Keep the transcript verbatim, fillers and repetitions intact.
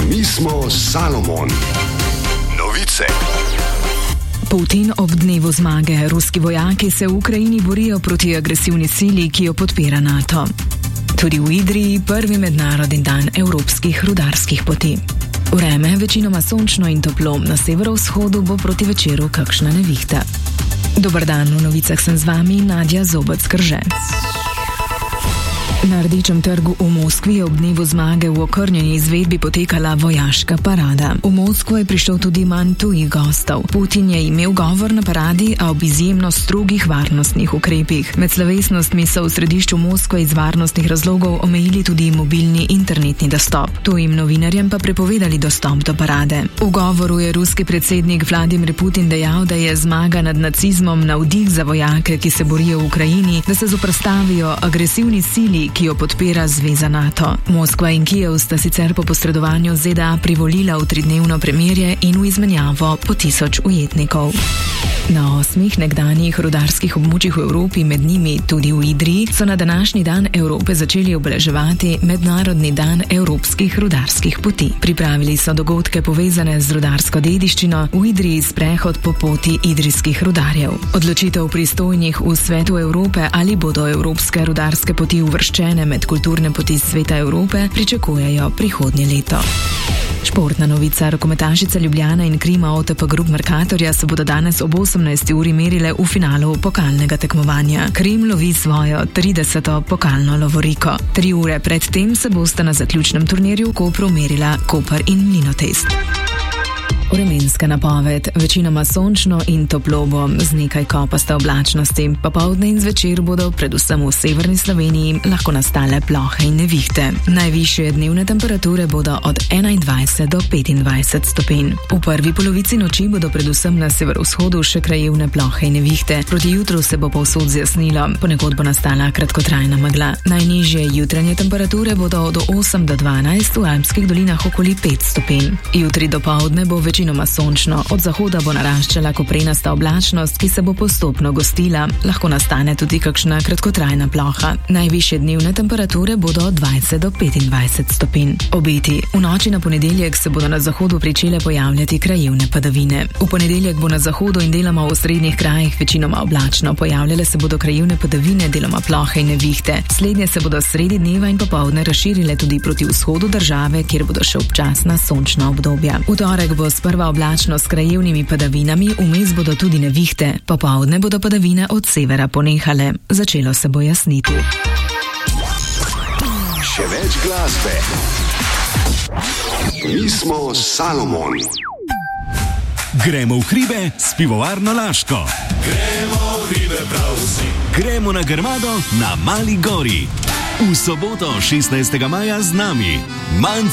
Mi smo Salomon. Novice. Putin ob dnevu zmage. Ruski vojaki se v Ukrajini borijo proti agresivni sili, ki jo podpira NATO. Tudi v Idriji prvi mednarodni dan evropskih rudarskih poti. Vreme večinoma sončno in toplo, na severovzhodu bo proti večeru kakšna nevihta. Dober dan, v novicah sem z vami Nadja Zobec-Krže. Na Rdečem trgu v Moskvi je ob dnevu zmage v okrnjeni izvedbi potekala vojaška parada. V Moskvo je prišel tudi manj tujih gostov. Putin je imel govor na paradi, a ob izjemno strogih varnostnih ukrepih. Med slovesnostmi so v središču Moskve iz varnostnih razlogov omejili tudi mobilni internetni dostop. Tujim novinarjem pa prepovedali dostop do parade. V govoru je ruski predsednik Vladimir Putin dejal, da je zmaga nad nacizmom navdih za vojake, ki se borijo v Ukrajini, da se zoperstavijo agresivni sili, ki jo podpira zveza NATO. Moskva in Kijev sta sicer po posredovanju Z D A privolila v tridnevno premirje in v izmenjavo po tisoč ujetnikov. Na osmih nekdanjih rudarskih območjih v Evropi, med njimi tudi v Idriji, so na današnji dan Evrope začeli obeleževati Mednarodni dan evropskih rudarskih poti. Pripravili so dogodke povezane z rudarsko dediščino, v Idriji sprehod po poti idrijskih rudarjev. Odločitev pristojnih v Svetu Evrope, ali bodo evropske rudarske poti uvrščene med kulturne poti Sveta Evrope, pričakujejo prihodnje leto. Športna novica. Rokometašica Ljubljana in Krima O T P Group Mercatorja se bodo danes ob osemnajsti uri merile v finalu pokalnega tekmovanja. Krim lovi svojo trideseto pokalno lovoriko. Tri ure pred tem se bosta na zaključnem turnirju v Kopru merila Koper in Mlinotest. Vremenska napoved. Večinoma sončno in toplo bo, z nekaj kopaste oblačnosti. Popoldne in zvečer bodo predvsem v severni Sloveniji lahko nastale plohe in nevihte. Najvišje dnevne temperature bodo od enaindvajset do petindvajset stopinj. V prvi polovici noči bodo predvsem na severovzhodu še krajevne plohe in nevihte. Proti jutru se bo povsod zjasnilo, ponekod bo nastala kratkotrajna megla. Najnižje jutranje temperature bodo od osem do dvanajst, v alpskih dolinah okoli pet stopinj. Jutri dopoldne bo večinoma sončno, od zahoda bo naraščala koprenasta oblačnost, ki se bo postopno gostila. Lahko nastane tudi kakšna kratkotrajna ploha. Najvišje dnevne temperature bodo od dvajset do petindvajset stopinj. Obeti. V noči na ponedeljek se bodo na zahodu pričele pojavljati krajevne padavine. V ponedeljek bo na zahodu in deloma v osrednjih krajih večinoma oblačno. Pojavljale se bodo krajevne padavine, deloma plohe in nevihte. Slednje se bodo sredi dneva in popoldne razširile tudi proti vzhodu države, kjer bodo še občasna sončna obdobja. V torek bo sprva oblačno s krajevnimi padavinami, vmes bodo tudi nevihte. Popoldne bodo padavine od severa ponehale. Začelo se bo jasniti. Še več glasbe. Mi smo Salomon. Gremo v hribe s pivovarno Laško. Gremo v hribe prav vsi. Gremo na Grmado na Mali gori. V soboto šestnajstega maja z nami Manci